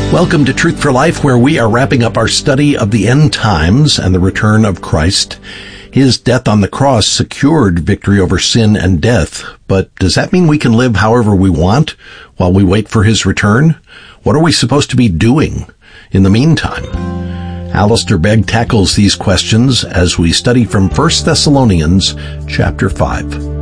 Welcome to Truth for Life, where we are wrapping up our study of the end times and the return of Christ. His death on the cross secured victory over sin and death, but does that mean we can live however we want while we wait for his return? What are we supposed to be doing in the meantime? Alistair Begg tackles these questions as we study from 1 Thessalonians chapter 5.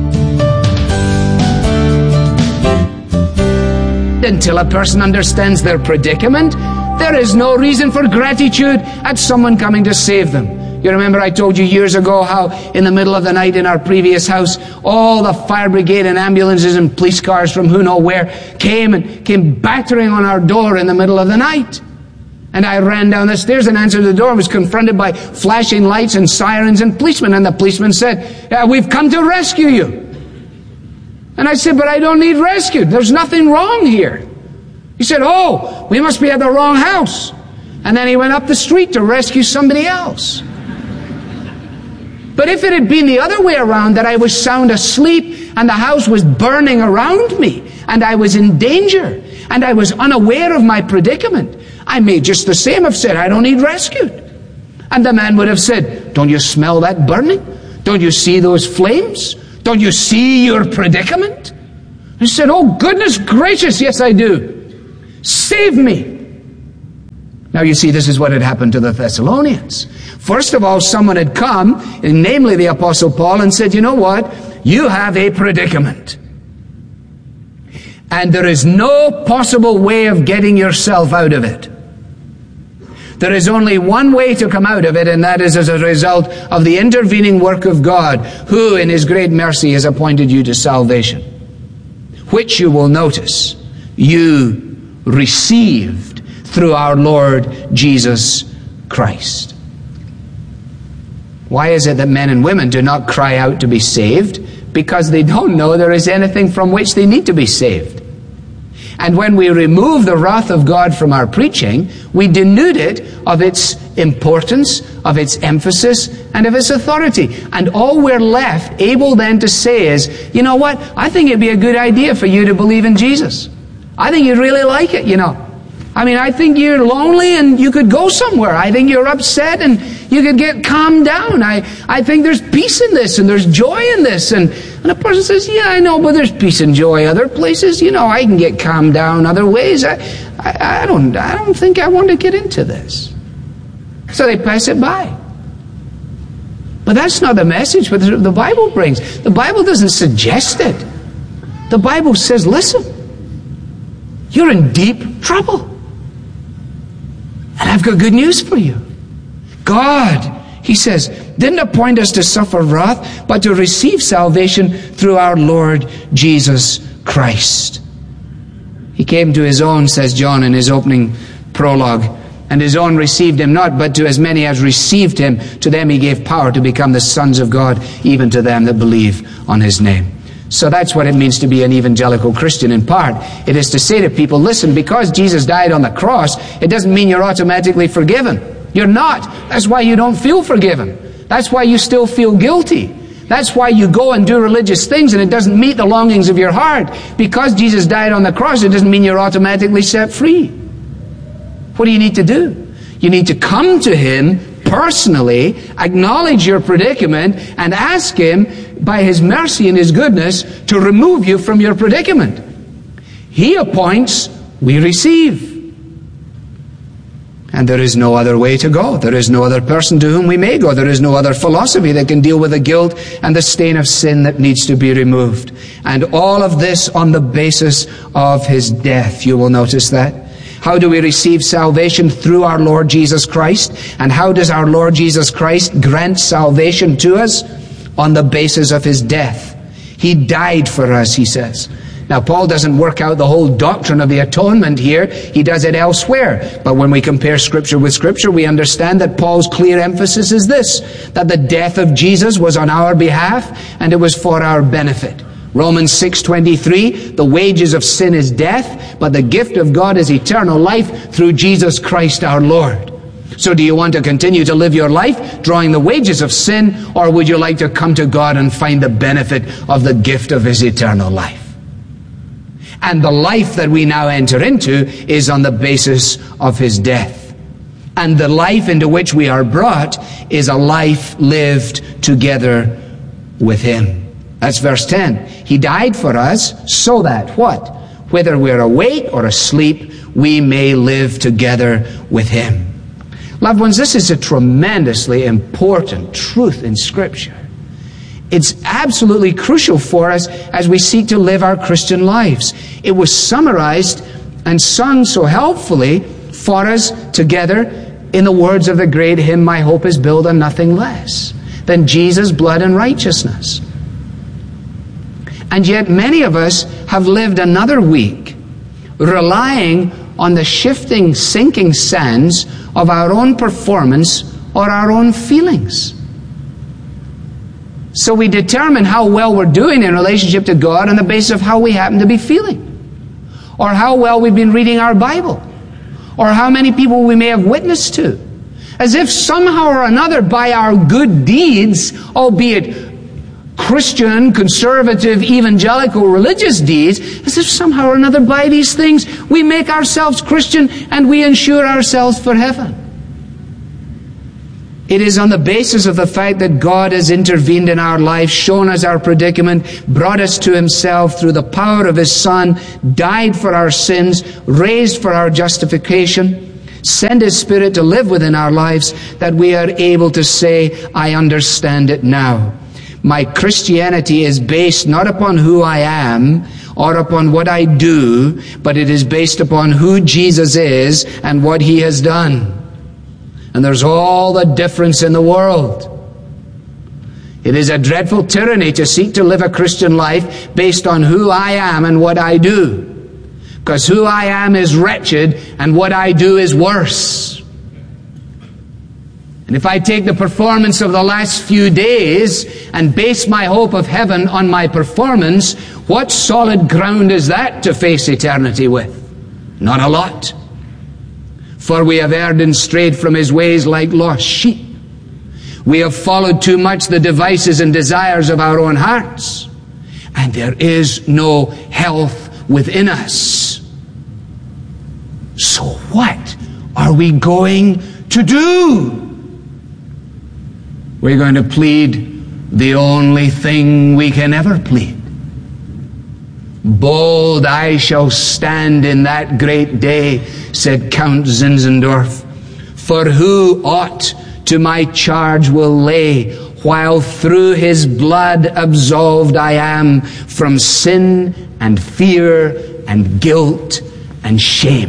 Until a person understands their predicament, there is no reason for gratitude at someone coming to save them. You remember I told you years ago how in the middle of the night in our previous house, all the fire brigade and ambulances and police cars from who know where came battering on our door in the middle of the night. And I ran down the stairs and answered the door and was confronted by flashing lights and sirens and policemen. And the policeman said, "We've come to rescue you." And I said, "But I don't need rescued. There's nothing wrong here." He said, "Oh, we must be at the wrong house." And then he went up the street to rescue somebody else. But if it had been the other way around, that I was sound asleep and the house was burning around me and I was in danger and I was unaware of my predicament, I may just the same have said, "I don't need rescued." And the man would have said, "Don't you smell that burning? Don't you see those flames? Don't you see your predicament?" He said, "Oh, goodness gracious, yes I do. Save me." Now you see, this is what had happened to the Thessalonians. First of all, someone had come, namely the Apostle Paul, and said, "You know what? You have a predicament. And there is no possible way of getting yourself out of it. There is only one way to come out of it, and that is as a result of the intervening work of God, who in his great mercy has appointed you to salvation, which you will notice you received through our Lord Jesus Christ." Why is it that men and women do not cry out to be saved? Because they don't know there is anything from which they need to be saved. And when we remove the wrath of God from our preaching, we denude it of its importance, of its emphasis, and of its authority. And all we're left able then to say is, "You know what? I think it'd be a good idea for you to believe in Jesus. I think you'd really like it, you know. I think you're lonely and you could go somewhere. I think you're upset and you could get calmed down. I think there's peace in this and there's joy in this." And a person says, "Yeah, I know, but there's peace and joy other places. You know, I can get calmed down other ways. I don't think I want to get into this." So they pass it by. But that's not the message that the Bible brings. The Bible doesn't suggest it. The Bible says, listen, you're in deep trouble. And I've got good news for you. God, he says, didn't appoint us to suffer wrath, but to receive salvation through our Lord Jesus Christ. He came to his own, says John in his opening prologue, and his own received him not, but to as many as received him, to them he gave power to become the sons of God, even to them that believe on his name. So that's what it means to be an evangelical Christian in part. It is to say to people, listen, because Jesus died on the cross, it doesn't mean you're automatically forgiven. You're not. That's why you don't feel forgiven. That's why you still feel guilty. That's why you go and do religious things and it doesn't meet the longings of your heart. Because Jesus died on the cross, it doesn't mean you're automatically set free. What do you need to do? You need to come to him personally, acknowledge your predicament, and ask him, by his mercy and his goodness, to remove you from your predicament. He appoints, we receive. And there is no other way to go. There is no other person to whom we may go. There is no other philosophy that can deal with the guilt and the stain of sin that needs to be removed. And all of this on the basis of his death. You will notice that. How do we receive salvation? Through our Lord Jesus Christ. And how does our Lord Jesus Christ grant salvation to us? On the basis of his death. He died for us, he says. Now, Paul doesn't work out the whole doctrine of the atonement here. He does it elsewhere. But when we compare Scripture with Scripture, we understand that Paul's clear emphasis is this, that the death of Jesus was on our behalf and it was for our benefit. Romans 6:23, the wages of sin is death, but the gift of God is eternal life through Jesus Christ our Lord. So do you want to continue to live your life drawing the wages of sin, or would you like to come to God and find the benefit of the gift of his eternal life? And the life that we now enter into is on the basis of his death. And the life into which we are brought is a life lived together with him. That's verse 10. He died for us so that, what? Whether we're awake or asleep, we may live together with him. Loved ones, this is a tremendously important truth in Scripture. It's absolutely crucial for us as we seek to live our Christian lives. It was summarized and sung so helpfully for us together in the words of the great hymn, "My hope is built on nothing less than Jesus' blood and righteousness." And yet many of us have lived another week relying on the shifting, sinking sands of our own performance or our own feelings. So we determine how well we're doing in relationship to God on the basis of how we happen to be feeling, or how well we've been reading our Bible, or how many people we may have witnessed to. As if somehow or another by our good deeds, albeit Christian, conservative, evangelical, religious deeds, as if somehow or another by these things we make ourselves Christian and we ensure ourselves for heaven. It is on the basis of the fact that God has intervened in our life, shown us our predicament, brought us to himself through the power of his Son, died for our sins, raised for our justification, sent his Spirit to live within our lives, that we are able to say, "I understand it now. My Christianity is based not upon who I am or upon what I do, but it is based upon who Jesus is and what he has done." And there's all the difference in the world. It is a dreadful tyranny to seek to live a Christian life based on who I am and what I do. Because who I am is wretched and what I do is worse. And if I take the performance of the last few days and base my hope of heaven on my performance, what solid ground is that to face eternity with? Not a lot. For we have erred and strayed from his ways like lost sheep. We have followed too much the devices and desires of our own hearts, and there is no health within us. So what are we going to do? We're going to plead the only thing we can ever plead. "Bold I shall stand in that great day," said Count Zinzendorf, "for who aught to my charge will lay, while through his blood absolved I am from sin and fear and guilt and shame."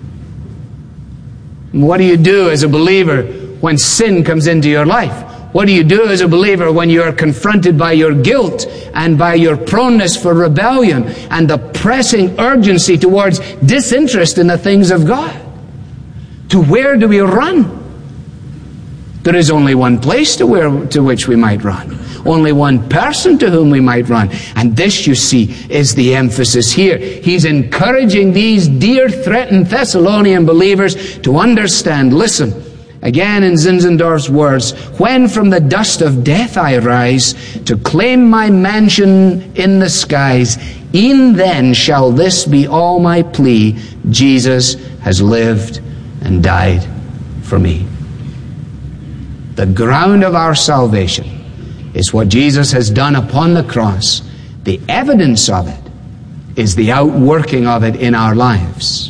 What do you do as a believer when sin comes into your life? What do you do as a believer when you are confronted by your guilt and by your proneness for rebellion and the pressing urgency towards disinterest in the things of God? To where do we run? There is only one place to which we might run. Only one person to whom we might run. And this, you see, is the emphasis here. He's encouraging these dear, threatened Thessalonian believers to understand. Listen, again in Zinzendorf's words, "When from the dust of death I rise to claim my mansion in the skies, e'en then shall this be all my plea: Jesus has lived and died for me." The ground of our salvation is what Jesus has done upon the cross. The evidence of it is the outworking of it in our lives.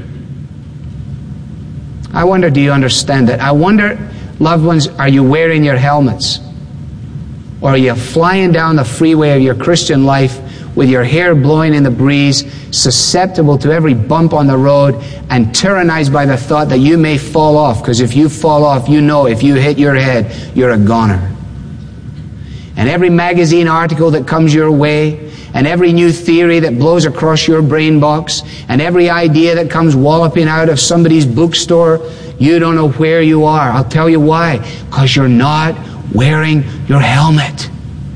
I wonder, do you understand that? I wonder, loved ones, are you wearing your helmets? Or are you flying down the freeway of your Christian life with your hair blowing in the breeze, susceptible to every bump on the road, and tyrannized by the thought that you may fall off? Because if you fall off, you know if you hit your head, you're a goner. And every magazine article that comes your way, and every new theory that blows across your brain box, and every idea that comes walloping out of somebody's bookstore, you don't know where you are. I'll tell you why. Because you're not wearing your helmet.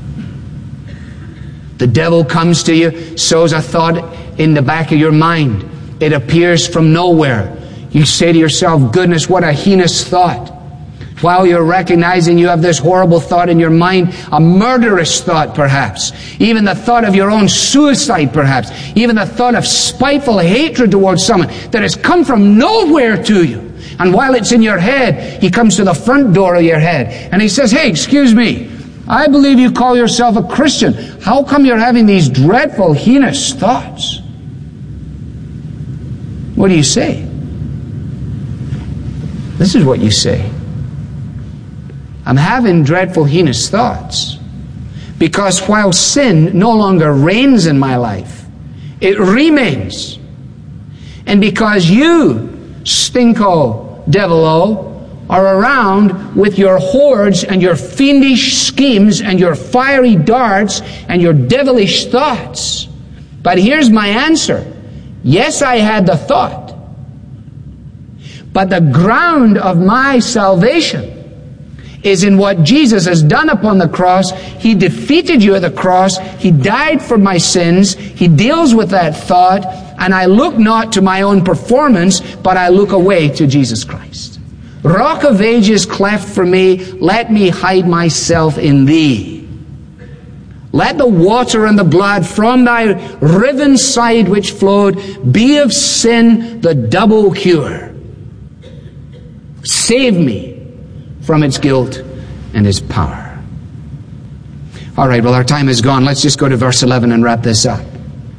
The devil comes to you, sows a thought in the back of your mind. It appears from nowhere. You say to yourself, "Goodness, what a heinous thought. While you're recognizing you have this horrible thought in your mind, a murderous thought perhaps, even the thought of your own suicide perhaps, even the thought of spiteful hatred towards someone that has come from nowhere to you. And while it's in your head, he comes to the front door of your head and he says, "Hey, excuse me, I believe you call yourself a Christian. How come you're having these dreadful, heinous thoughts?" What do you say? This is what you say. "I'm having dreadful, heinous thoughts because while sin no longer reigns in my life, it remains. And because you, stinko, devil-o, are around with your hordes and your fiendish schemes and your fiery darts and your devilish thoughts. But here's my answer. Yes, I had the thought. But the ground of my salvation is in what Jesus has done upon the cross. He defeated you at the cross. He died for my sins. He deals with that thought. And I look not to my own performance, but I look away to Jesus Christ. Rock of ages cleft for me, let me hide myself in thee. Let the water and the blood from thy riven side which flowed be of sin the double cure. Save me from its guilt and its power." All right, well, our time is gone. Let's just go to verse 11 and wrap this up.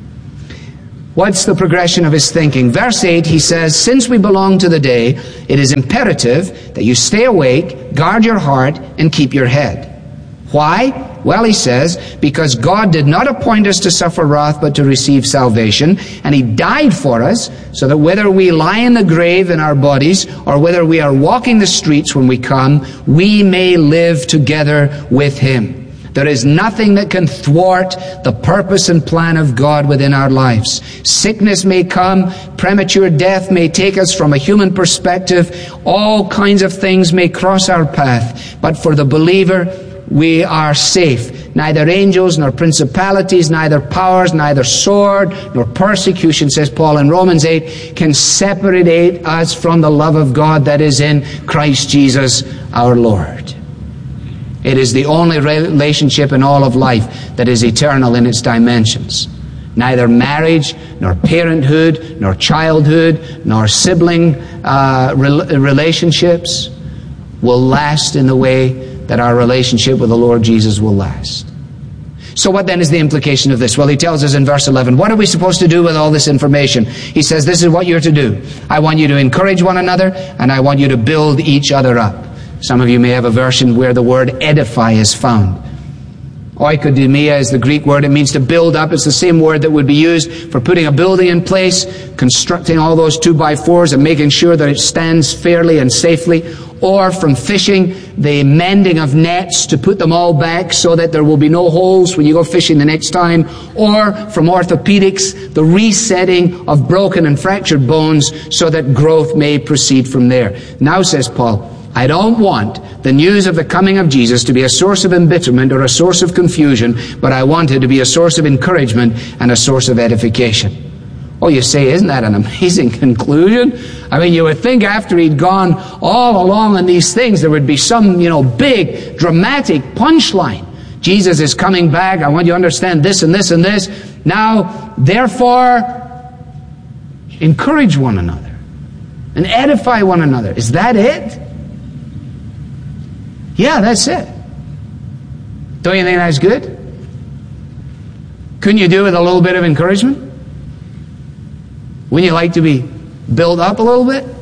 What's the progression of his thinking? Verse 8, he says, "Since we belong to the day, it is imperative that you stay awake, guard your heart, and keep your head." Why? Well, he says, because God did not appoint us to suffer wrath, but to receive salvation. And he died for us, so that whether we lie in the grave in our bodies, or whether we are walking the streets when we come, we may live together with him. There is nothing that can thwart the purpose and plan of God within our lives. Sickness may come, premature death may take us from a human perspective, all kinds of things may cross our path, but for the believer, we are safe. Neither angels, nor principalities, neither powers, neither sword, nor persecution, says Paul in Romans 8, can separate us from the love of God that is in Christ Jesus our Lord. It is the only relationship in all of life that is eternal in its dimensions. Neither marriage, nor parenthood, nor childhood, nor sibling relationships will last in the way that our relationship with the Lord Jesus will last. So what then is the implication of this? Well, he tells us in verse 11, what are we supposed to do with all this information? He says, this is what you're to do. I want you to encourage one another, and I want you to build each other up. Some of you may have a version where the word edify is found. Oikodomia is the Greek word. It means to build up. It's the same word that would be used for putting a building in place, constructing all those 2x4s and making sure that it stands fairly and safely. Or from fishing, the mending of nets to put them all back so that there will be no holes when you go fishing the next time. Or from orthopedics, the resetting of broken and fractured bones so that growth may proceed from there. Now, says Paul, I don't want the news of the coming of Jesus to be a source of embitterment or a source of confusion, but I want it to be a source of encouragement and a source of edification. Oh, you say, isn't that an amazing conclusion? I mean, you would think after he'd gone all along on these things, there would be some, big, dramatic punchline. Jesus is coming back. I want you to understand this and this and this. Now, therefore, encourage one another and edify one another. Is that it? Yeah, that's it. Don't you think that's good? Couldn't you do with a little bit of encouragement? Wouldn't you like to be built up a little bit?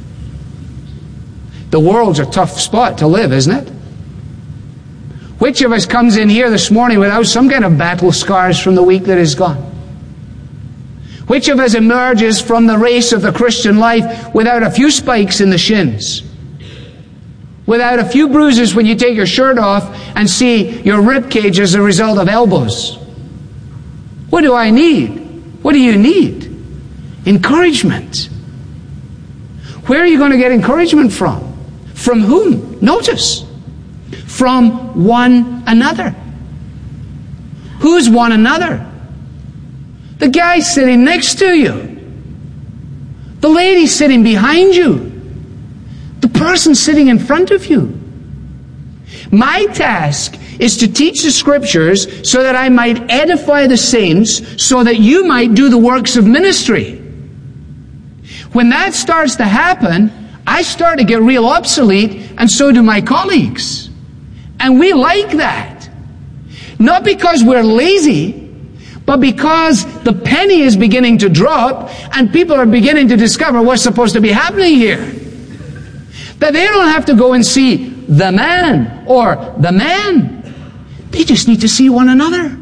The world's a tough spot to live, isn't it? Which of us comes in here this morning without some kind of battle scars from the week that is gone? Which of us emerges from the race of the Christian life without a few spikes in the shins? Without a few bruises when you take your shirt off and see your rib cage as a result of elbows? What do I need? What do you need? Encouragement. Where are you going to get encouragement from? From whom? Notice. From one another. Who's one another? The guy sitting next to you. The lady sitting behind you. The person sitting in front of you. My task is to teach the Scriptures so that I might edify the saints, so that you might do the works of ministry. When that starts to happen, I start to get real obsolete, and so do my colleagues. And we like that. Not because we're lazy, but because the penny is beginning to drop, and people are beginning to discover what's supposed to be happening here. That they don't have to go and see the man or the man. They just need to see one another.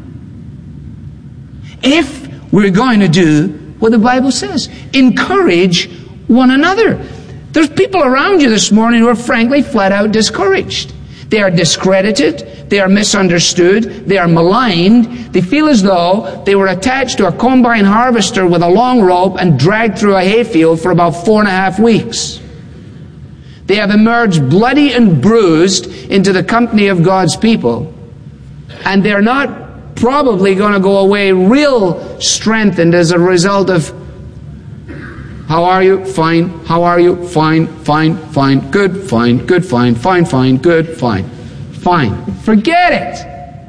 If we're going to do what the Bible says, encourage one another. There's people around you this morning who are frankly flat out discouraged. They are discredited. They are misunderstood. They are maligned. They feel as though they were attached to a combine harvester with a long rope and dragged through a hayfield for about 4.5 weeks. They have emerged bloody and bruised into the company of God's people. And they're not probably going to go away real strengthened as a result of, how are you? Fine. How are you? Fine, fine, fine, good, fine, good, fine, fine, fine, good, fine, fine. Forget it.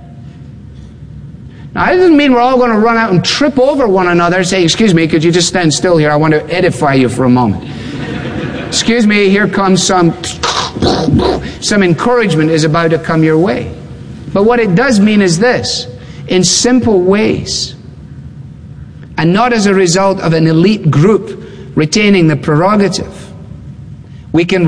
Now, that doesn't mean we're all going to run out and trip over one another and say, excuse me, could you just stand still here? I want to edify you for a moment. Excuse me, here comes some encouragement is about to come your way. But what it does mean is this, in simple ways, and not as a result of an elite group retaining the prerogative, we can